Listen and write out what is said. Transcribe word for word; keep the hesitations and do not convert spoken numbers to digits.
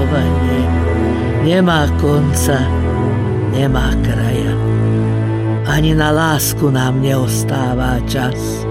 očakávanie nemá konca, nemá kraja. Ani na lásku nám neostáva čas.